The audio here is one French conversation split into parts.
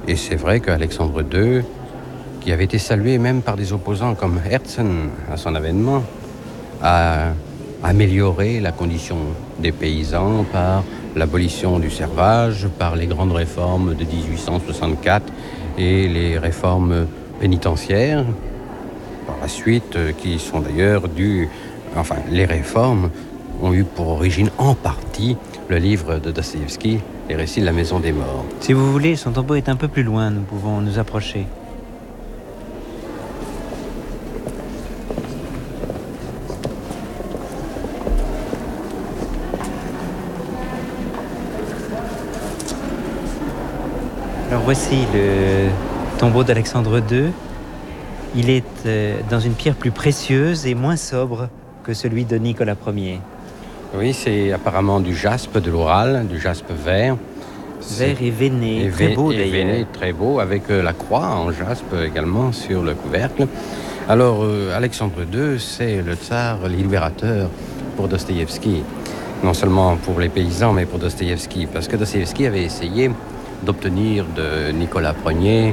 Et c'est vrai qu'Alexandre II, qui avait été salué même par des opposants comme Herzen à son avènement, a amélioré la condition des paysans par l'abolition du servage, par les grandes réformes de 1864 et les réformes pénitentiaires, par la suite, qui sont d'ailleurs dues... Enfin, les réformes ont eu pour origine en partie le livre de Dostoïevski, Les récits de la maison des morts. Si vous voulez, son tombeau est un peu plus loin, nous pouvons nous approcher. Alors voici le tombeau d'Alexandre II. Il est dans une pierre plus précieuse et moins sobre que celui de Nicolas Ier. Oui, c'est apparemment du jaspe de l'Oural, du jaspe vert. Vert et veiné, très beau d'ailleurs. Veiné, très beau, avec la croix en jaspe également sur le couvercle. Alors, Alexandre II, c'est le tsar libérateur pour Dostoïevski. Non seulement pour les paysans, mais pour Dostoïevski. Parce que Dostoïevski avait essayé d'obtenir de Nicolas Ier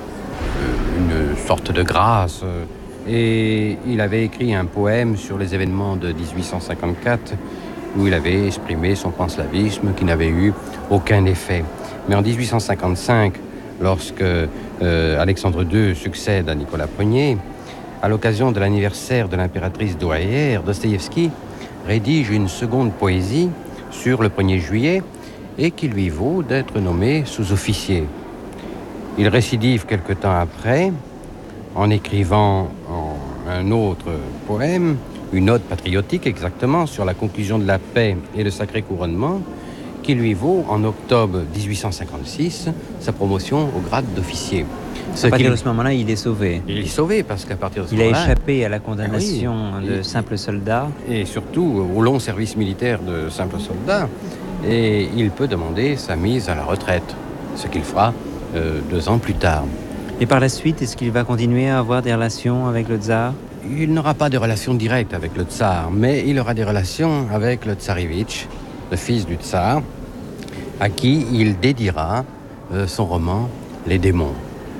une sorte de grâce. Et il avait écrit un poème sur les événements de 1854 où il avait exprimé son panslavisme qui n'avait eu aucun effet. Mais en 1855, lorsque Alexandre II succède à Nicolas Ier, à l'occasion de l'anniversaire de l'impératrice douairière, Dostoïevski rédige une seconde poésie sur le 1er juillet et qui lui vaut d'être nommé sous-officier. Il récidive quelque temps après en écrivant un autre poème, une ode patriotique exactement, sur la conclusion de la paix et le sacré couronnement, qui lui vaut, en octobre 1856, sa promotion au grade d'officier. À partir de ce moment-là, il est sauvé. Il est sauvé parce qu'à partir de ce moment-là... Il a échappé à la condamnation de simple soldat. Et surtout au long service militaire de simple soldat. Et il peut demander sa mise à la retraite, ce qu'il fera 2 ans plus tard. Et par la suite, est-ce qu'il va continuer à avoir des relations avec le tsar ? Il n'aura pas de relations directes avec le tsar, mais il aura des relations avec le tsarevitch, le fils du tsar, à qui il dédiera son roman « Les démons ».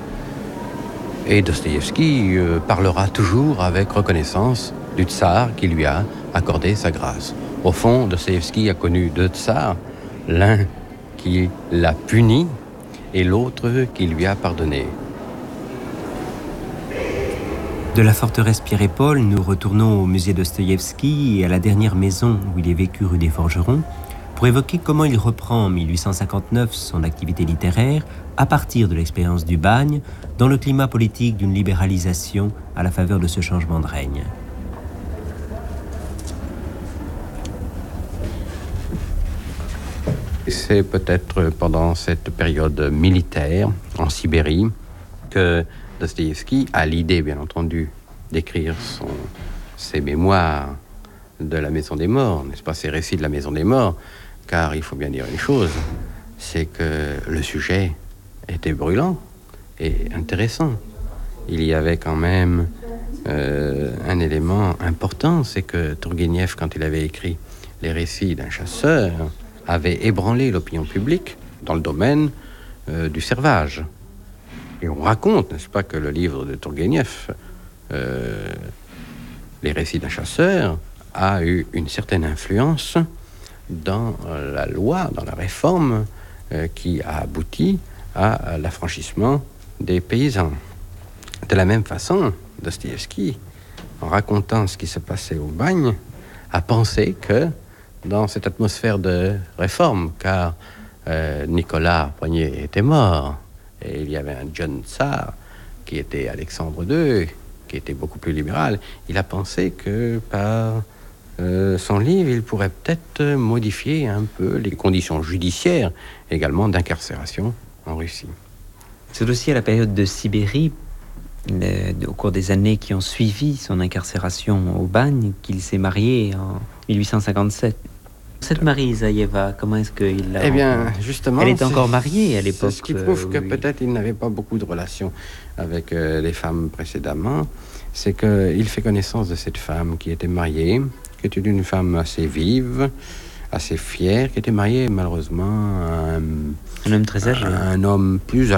Et Dostoïevski parlera toujours avec reconnaissance du tsar qui lui a accordé sa grâce. Au fond, Dostoïevski a connu 2 tsars, l'un qui l'a puni et l'autre qui lui a pardonné. De la forteresse Pierre-et-Paul, nous retournons au musée Dostoïevski et à la dernière maison où il est vécu rue des Forgerons pour évoquer comment il reprend en 1859 son activité littéraire à partir de l'expérience du bagne dans le climat politique d'une libéralisation à la faveur de ce changement de règne. C'est peut-être pendant cette période militaire en Sibérie que Dostoïevski a l'idée, bien entendu, d'écrire ses mémoires de la Maison des Morts, n'est-ce pas, ses récits de la Maison des Morts, car il faut bien dire une chose, c'est que le sujet était brûlant et intéressant. Il y avait quand même un élément important, c'est que Tourguenieff, quand il avait écrit les récits d'un chasseur, avait ébranlé l'opinion publique dans le domaine du servage. Et on raconte, n'est-ce pas, que le livre de Tourguenieff, Les récits d'un chasseur, a eu une certaine influence dans la loi, dans la réforme qui a abouti à l'affranchissement des paysans. De la même façon, Dostoïevski, en racontant ce qui se passait au bagne, a pensé que dans cette atmosphère de réforme, car Nicolas Ier était mort, et il y avait un jeune tsar qui était Alexandre II, qui était beaucoup plus libéral. Il a pensé que par son livre, il pourrait peut-être modifier un peu les conditions judiciaires, également d'incarcération en Russie. C'est aussi à la période de Sibérie, au cours des années qui ont suivi son incarcération au bagne, qu'il s'est marié en 1857. Cette Marie Isaïeva, comment est-ce qu'il l'a... Eh bien, justement... Elle est encore mariée à l'époque. C'est ce qui prouve que peut-être il n'avait pas beaucoup de relations avec les femmes précédemment. C'est qu'il fait connaissance de cette femme qui était mariée, qui était une femme assez vive, assez fière, qui était mariée malheureusement à un homme très âgé. Un homme plus âgé.